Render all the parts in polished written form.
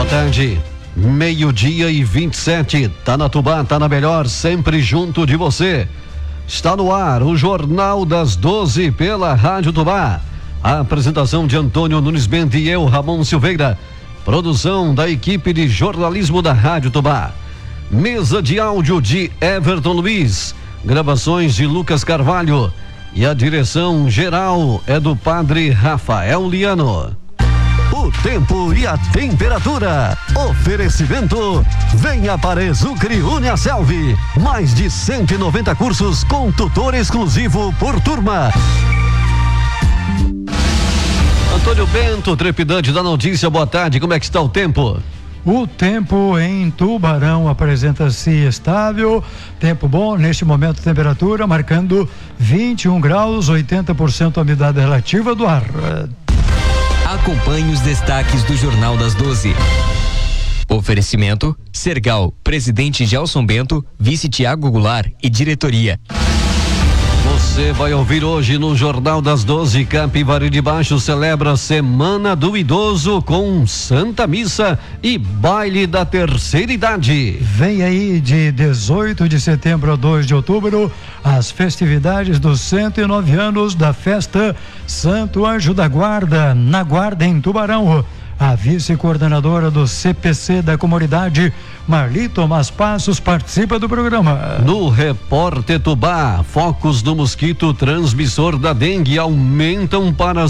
tarde. 12:27. Tá na Tubá, tá na melhor, sempre junto de você. Está no ar o Jornal das 12 pela Rádio Tubá. A apresentação de Antônio Nunes Bento e eu, Ramon Silveira. Produção da equipe de jornalismo da Rádio Tubá. Mesa de áudio de Everton Luiz. Gravações de Lucas Carvalho. E a direção geral é do Padre Rafael Liano. O tempo e a temperatura. Oferecimento. Venha para Exucre Uniaselv. Mais de 190 cursos com tutor exclusivo por turma. Antônio Bento, trepidante da notícia, boa tarde, como é que está o tempo? O tempo em Tubarão apresenta-se estável, tempo bom, neste momento temperatura marcando 21 graus, 80% a umidade relativa do ar. Acompanhe os destaques do Jornal das 12. Oferecimento: Sergal, presidente Gelson Bento, vice Tiago Goulart e diretoria. Você vai ouvir hoje no Jornal das 12. Capivari de Baixo celebra Semana do Idoso com Santa Missa e baile da terceira idade. Vem aí de 18 de setembro a 2 de outubro as festividades dos 109 anos da festa Santo Anjo da Guarda, na Guarda em Tubarão. A vice-coordenadora do CPC da comunidade, Marli Tomás Passos, participa do programa. No Repórter Tubá, focos do mosquito transmissor da dengue aumentam para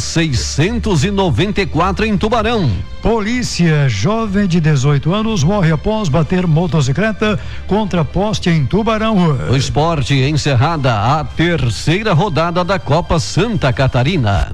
694 em Tubarão. Polícia, jovem de 18 anos morre após bater motocicleta contra poste em Tubarão. O esporte encerrada a terceira rodada da Copa Santa Catarina.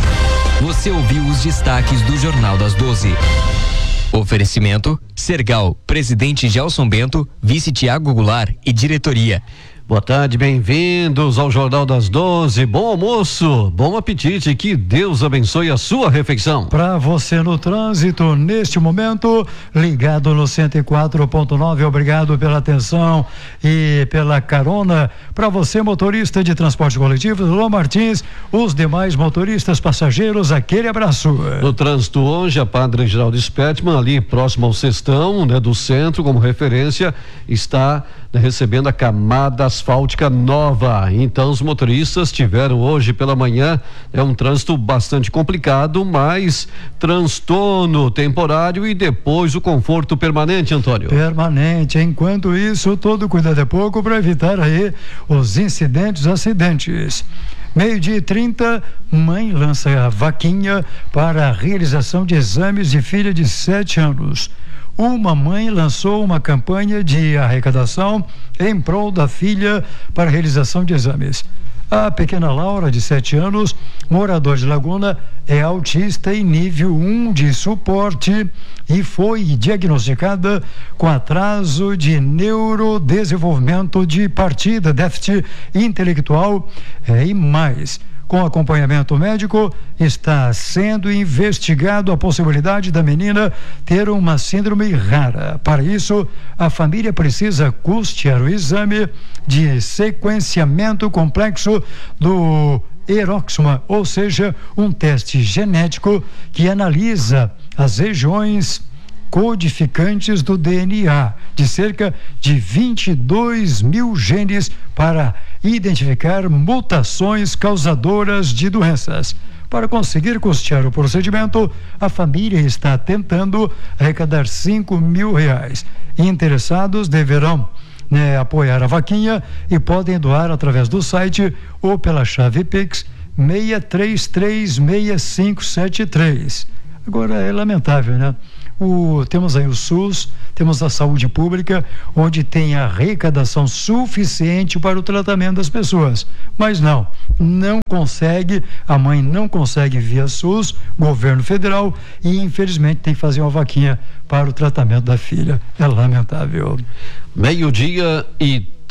Você ouviu os destaques do Jornal das 12. Oferecimento: Sergal, presidente Gelson Bento, vice Tiago Goulart e diretoria. Boa tarde, bem-vindos ao Jornal das 12. Bom almoço, bom apetite, que Deus abençoe a sua refeição. Para você no trânsito, neste momento, ligado no 104.9, obrigado pela atenção e pela carona. Para você, motorista de transporte coletivo, Lô Martins, os demais motoristas passageiros, aquele abraço. No trânsito hoje, a Padre Geraldo Spettman, ali próximo ao Sextão, do centro, como referência, está recebendo a camada asfáltica nova. Então os motoristas tiveram hoje pela manhã um trânsito bastante complicado, mas transtorno temporário e depois o conforto permanente, Antônio. Permanente. Enquanto isso, todo cuidado é pouco para evitar aí os incidentes, acidentes. 12:30, mãe lança a vaquinha para a realização de exames de filha de 7 anos. Uma mãe lançou uma campanha de arrecadação em prol da filha para a realização de exames. A pequena Laura, de 7 anos, moradora de Laguna, é autista em nível 1 de suporte e foi diagnosticada com atraso de neurodesenvolvimento de partida, déficit intelectual e mais. Com acompanhamento médico, está sendo investigado a possibilidade da menina ter uma síndrome rara. Para isso, a família precisa custear o exame de sequenciamento complexo do Eroxma, ou seja, um teste genético que analisa as regiões codificantes do DNA de cerca de 22 mil genes para identificar mutações causadoras de doenças. Para conseguir custear o procedimento, a família está tentando arrecadar R$5.000. Interessados deverão apoiar a vaquinha e podem doar através do site ou pela chave Pix 6336573. Agora é lamentável, né? Temos aí o SUS, temos a saúde pública, onde tem arrecadação suficiente para o tratamento das pessoas, mas não consegue, a mãe não consegue via SUS, governo federal, e infelizmente tem que fazer uma vaquinha para o tratamento da filha. É lamentável. 12:31.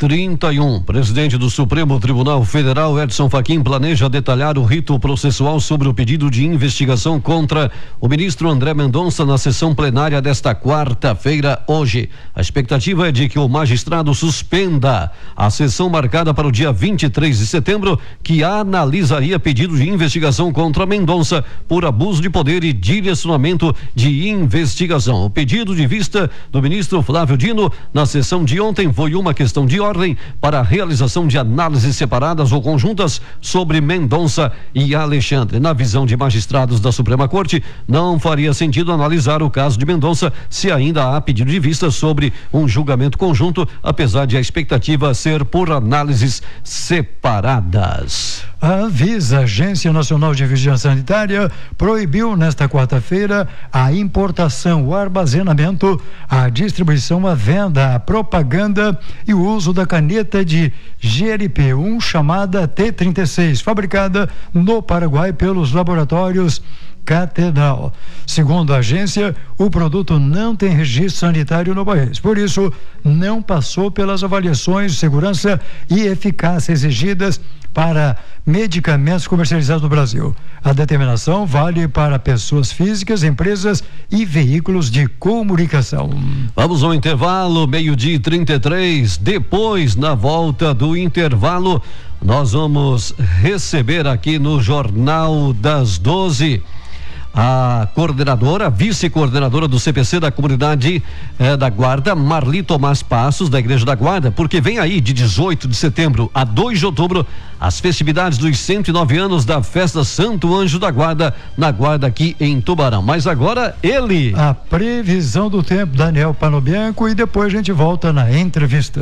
31. Presidente do Supremo Tribunal Federal, Edson Fachin, planeja detalhar o rito processual sobre o pedido de investigação contra o ministro André Mendonça na sessão plenária desta quarta-feira, hoje. A expectativa é de que o magistrado suspenda a sessão marcada para o dia 23 de setembro, que analisaria pedido de investigação contra Mendonça por abuso de poder e direcionamento de investigação. O pedido de vista do ministro Flávio Dino na sessão de ontem foi uma questão de ordem para a realização de análises separadas ou conjuntas sobre Mendonça e Alexandre. Na visão de magistrados da Suprema Corte, não faria sentido analisar o caso de Mendonça se ainda há pedido de vista sobre um julgamento conjunto, apesar de a expectativa ser por análises separadas. A Anvisa, Agência Nacional de Vigilância Sanitária, proibiu nesta quarta-feira a importação, o armazenamento, a distribuição, a venda, a propaganda e o uso da caneta de GLP-1 chamada T36, fabricada no Paraguai pelos laboratórios Catedral. Segundo a agência, o produto não tem registro sanitário no país, por isso não passou pelas avaliações de segurança e eficácia exigidas para medicamentos comercializados no Brasil. A determinação vale para pessoas físicas, empresas e veículos de comunicação. Vamos ao intervalo, 12:33. Depois, na volta do intervalo, nós vamos receber aqui no Jornal das 12 a coordenadora, vice-coordenadora do CPC da comunidade da Guarda, Marli Tomás Passos, da Igreja da Guarda, porque vem aí de 18 de setembro a 2 de outubro as festividades dos 109 anos da festa Santo Anjo da Guarda, na Guarda aqui em Tubarão. Mas agora ele... A previsão do tempo, Daniel Panobianco, e depois a gente volta na entrevista.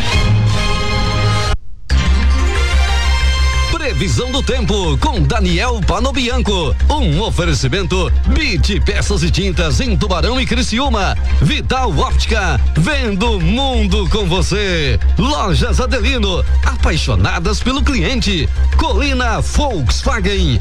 Previsão do tempo com Daniel Panobianco. Um oferecimento BIT Peças e Tintas em Tubarão e Criciúma. Vital Óptica, vendo o mundo com você. Lojas Adelino, apaixonadas pelo cliente. Colina Volkswagen.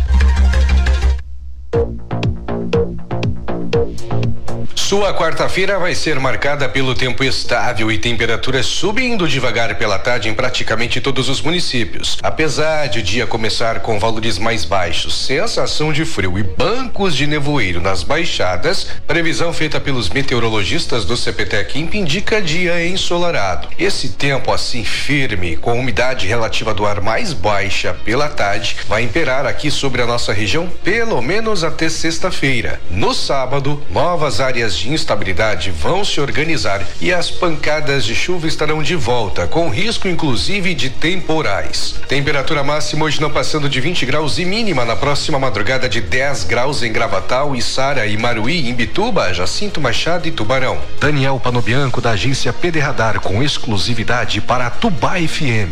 Sua quarta-feira vai ser marcada pelo tempo estável e temperaturas subindo devagar pela tarde em praticamente todos os municípios. Apesar de o dia começar com valores mais baixos, sensação de frio e bancos de nevoeiro nas baixadas, previsão feita pelos meteorologistas do CPTEC indica dia ensolarado. Esse tempo assim firme, com umidade relativa do ar mais baixa pela tarde, vai imperar aqui sobre a nossa região pelo menos até sexta-feira. No sábado, novas áreas de instabilidade vão se organizar e as pancadas de chuva estarão de volta, com risco inclusive de temporais. Temperatura máxima hoje não passando de 20 graus e mínima na próxima madrugada de 10 graus em Gravatal, Içara e Maruí, Imbituba, Jacinto Machado e Tubarão. Daniel Panobianco, da agência PD Radar, com exclusividade para Tubá FM.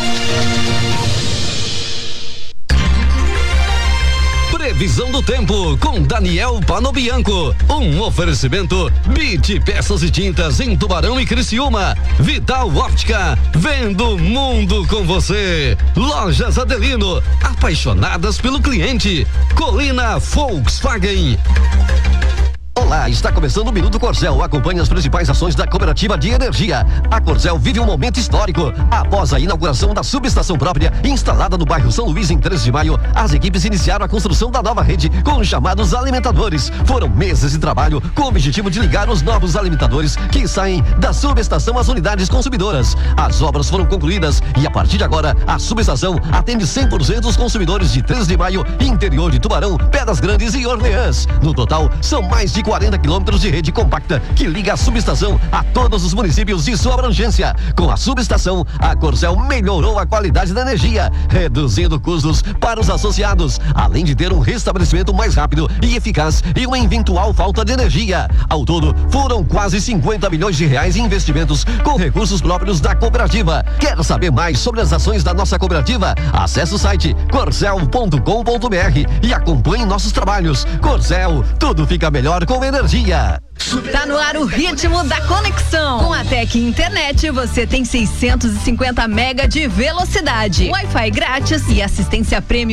Previsão do tempo com Daniel Panobianco. Um oferecimento BIT Peças e Tintas em Tubarão e Criciúma. Vital Óptica, vendo o mundo com você. Lojas Adelino, apaixonadas pelo cliente. Colina Volkswagen. Olá, está começando o Minuto Corcel. Acompanhe as principais ações da Cooperativa de Energia. A Corcel vive um momento histórico. Após a inauguração da subestação própria, instalada no bairro São Luís em 13 de maio, as equipes iniciaram a construção da nova rede com os chamados alimentadores. Foram meses de trabalho com o objetivo de ligar os novos alimentadores que saem da subestação às unidades consumidoras. As obras foram concluídas e a partir de agora, a subestação atende 100% dos consumidores de 13 de maio, interior de Tubarão, Pedras Grandes e Orleans. No total, são mais de 40 quilômetros de rede compacta que liga a subestação a todos os municípios de sua abrangência. Com a subestação, a Corcel melhorou a qualidade da energia, reduzindo custos para os associados, além de ter um restabelecimento mais rápido e eficaz e uma eventual falta de energia. Ao todo, foram quase 50 milhões de reais em investimentos com recursos próprios da cooperativa. Quer saber mais sobre as ações da nossa cooperativa? Acesse o site corcel.com.br e acompanhe nossos trabalhos. Corcel, tudo fica melhor com energia. Tá no ar o ritmo da conexão. Com a Tec Internet, você tem 650 mega de velocidade, Wi-Fi grátis e assistência premium